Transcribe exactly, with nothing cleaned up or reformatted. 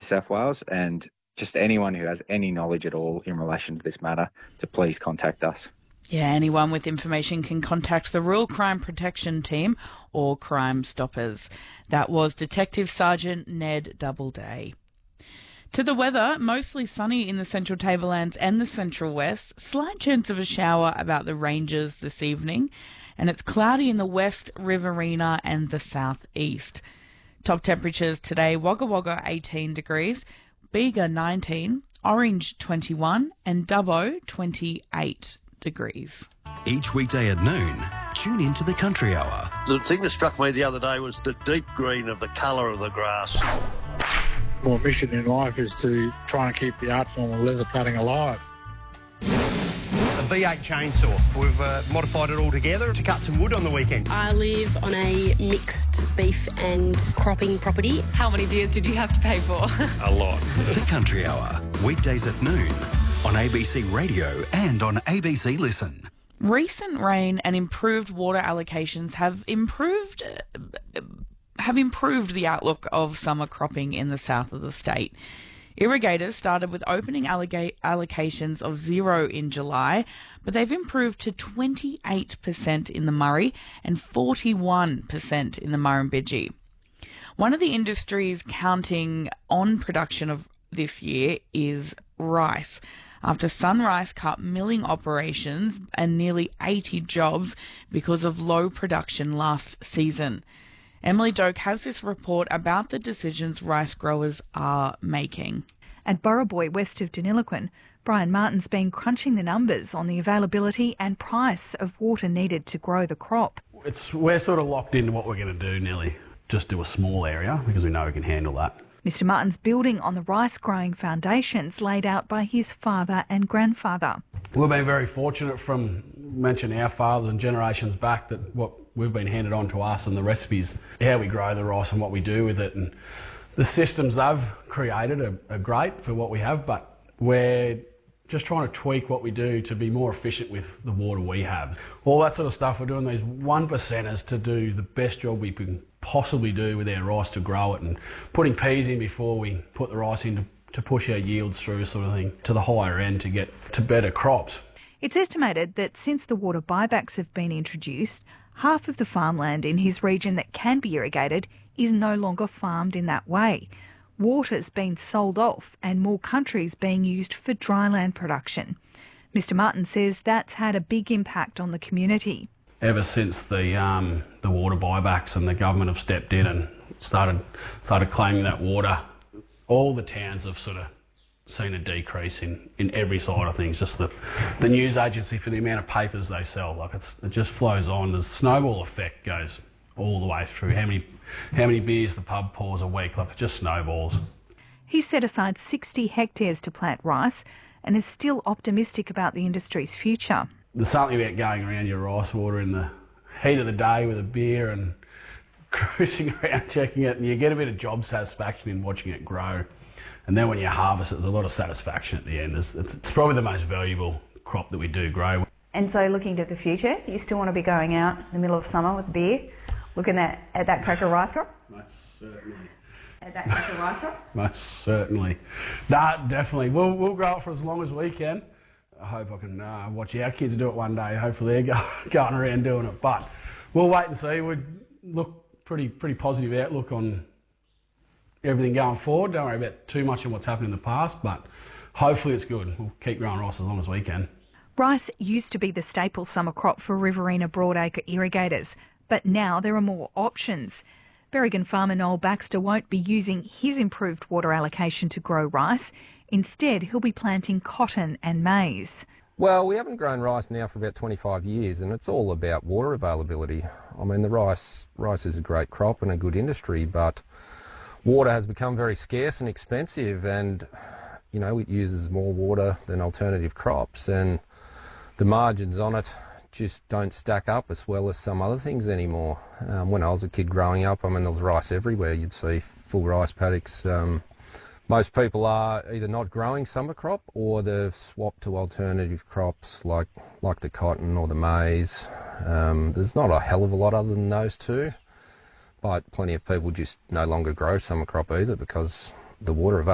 South Wales, and just anyone who has any knowledge at all in relation to this matter to please contact us. Yeah, anyone with information can contact the Rural Crime Protection Team or Crime Stoppers. That was Detective Sergeant Ned Doubleday. To the weather, mostly sunny in the Central Tablelands and the Central West. Slight chance of a shower about the ranges this evening. And it's cloudy in the west, Riverina and the southeast. Top temperatures today, Wagga Wagga eighteen degrees, Bega nineteen, Orange twenty-one and Dubbo twenty-eight degrees. Each weekday at noon, tune into the Country Hour. The thing that struck me the other day was the deep green of the colour of the grass. My mission in life is to try and keep the art form of leather cutting alive. A V eight chainsaw. We've uh, modified it all together to cut some wood on the weekend. I live on a mixed beef and cropping property. How many beers did you have to pay for? A lot. The Country Hour, weekdays at noon on A B C Radio and on A B C Listen. Recent rain and improved water allocations have improved uh, have improved the outlook of summer cropping in the south of the state. Irrigators started with opening alloca- allocations of zero in July, but they've improved to twenty-eight percent in the Murray and forty-one percent in the Murrumbidgee. One of the industries counting on production of this year is rice, after Sunrise cut milling operations and nearly eighty jobs because of low production last season. Emily Doak has this report about the decisions rice growers are making. At Burraboy, west of Deniliquin, Brian Martin's been crunching the numbers on the availability and price of water needed to grow the crop. It's we're sort of locked into what we're going to do, Nelly. Just do a small area because we know we can handle that. Mister Martin's building on the rice-growing foundations laid out by his father and grandfather. We've been very fortunate from mentioning our fathers and generations back that what we've been handed on to us and the recipes, how we grow the rice and what we do with it. And the systems they've created are, are great for what we have, but we're just trying to tweak what we do to be more efficient with the water we have. All that sort of stuff, we're doing these one percenters to do the best job we can possibly do with our rice to grow it, and putting peas in before we put the rice in to, to push our yields through sort of thing to the higher end to get to better crops. It's estimated that since the water buybacks have been introduced, half of the farmland in his region that can be irrigated is no longer farmed in that way. Water's been sold off and more country's being used for dryland production. Mister Martin says that's had a big impact on the community. Ever since the um, the water buybacks and the government have stepped in and started started claiming that water, all the towns have sort of seen a decrease in, in every side of things. Just the the news agency for the amount of papers they sell, like it's, it just flows on. The snowball effect goes all the way through. How many how many beers the pub pours a week, like it just snowballs. He set aside sixty hectares to plant rice and is still optimistic about the industry's future. There's something about going around your rice water in the heat of the day with a beer and cruising around checking it, and you get a bit of job satisfaction in watching it grow. And then when you harvest it, there's a lot of satisfaction at the end. It's, it's, it's probably the most valuable crop that we do grow. And so looking to the future, you still want to be going out in the middle of summer with a beer, looking at, at that cracker rice crop? Most certainly. At that cracker rice crop? Most certainly. Nah, definitely. We'll, we'll grow it for as long as we can. I hope I can uh, watch our kids do it one day. Hopefully they're go, going around doing it. But we'll wait and see. We look pretty pretty positive outlook on everything going forward. Don't worry about too much on what's happened in the past, but hopefully it's good. We'll keep growing rice as long as we can. Rice used to be the staple summer crop for Riverina broadacre irrigators, but now there are more options. Berrigan farmer Noel Baxter won't be using his improved water allocation to grow rice. Instead, he'll be planting cotton and maize. Well, we haven't grown rice now for about twenty-five years, and it's all about water availability. I mean, the rice rice is a great crop and a good industry, but water has become very scarce and expensive, and, you know, it uses more water than alternative crops, and the margins on it just don't stack up as well as some other things anymore. Um, when I was a kid growing up, I mean, there was rice everywhere. You'd see full rice paddocks. Um, Most people are either not growing summer crop or they've swapped to alternative crops like like the cotton or the maize. Um, there's not a hell of a lot other than those two, but plenty of people just no longer grow summer crop either because the water availability